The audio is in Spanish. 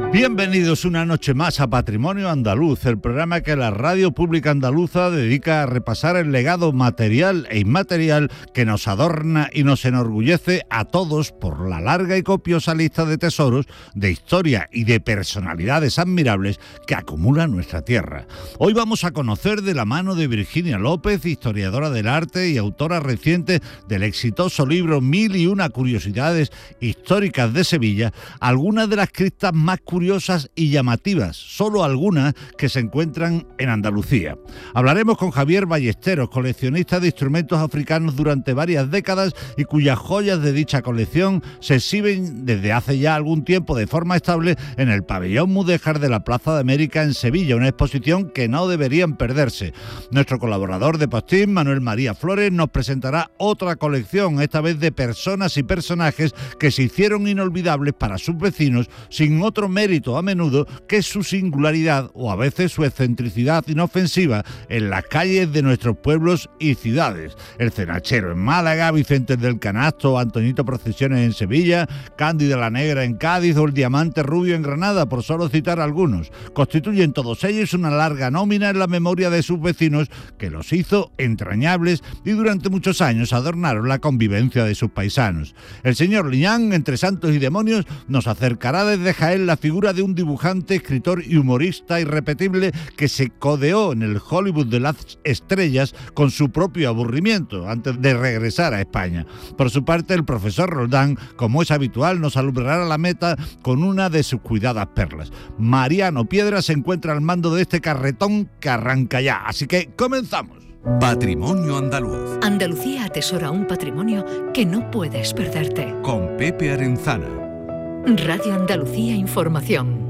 Bienvenidos una noche más a Patrimonio Andaluz, el programa que la Radio Pública Andaluza dedica a repasar el legado material e inmaterial que nos adorna y nos enorgullece a todos por la larga y copiosa lista de tesoros, de historia y de personalidades admirables que acumula nuestra tierra. Hoy vamos a conocer de la mano de Virginia López, historiadora del arte y autora reciente del exitoso libro 1001 curiosidades históricas de Sevilla, algunas de las criptas más curiosas y llamativas, solo algunas que se encuentran en Andalucía. Hablaremos con Javier Ballesteros, coleccionista de instrumentos africanos durante varias décadas y cuyas joyas de dicha colección se exhiben desde hace ya algún tiempo de forma estable en el pabellón mudéjar de la Plaza de América en Sevilla, una exposición que no deberían perderse. Nuestro colaborador de Postín, Manuel María Flores, nos presentará otra colección, esta vez de personas y personajes que se hicieron inolvidables para sus vecinos sin otro mérito a menudo que su singularidad o a veces su excentricidad inofensiva en las calles de nuestros pueblos y ciudades. El Cenachero en Málaga, Vicente del Canasto, Antonito Procesiones en Sevilla, Cándida la Negra en Cádiz o el Diamante Rubio en Granada, por solo citar algunos. Constituyen todos ellos una larga nómina en la memoria de sus vecinos que los hizo entrañables y durante muchos años adornaron la convivencia de sus paisanos. El señor Liñán, entre santos y demonios, nos acercará desde Jaén la figura de un dibujante, escritor y humorista irrepetible que se codeó en el Hollywood de las estrellas con su propio aburrimiento antes de regresar a España. Por su parte, el profesor Roldán, como es habitual, nos alumbrará la meta con una de sus cuidadas perlas. Mariano Piedra se encuentra al mando de este carretón que arranca ya, así que comenzamos. Patrimonio Andaluz. Andalucía atesora un patrimonio que no puedes perderte. Con Pepe Arenzana. Radio Andalucía Información.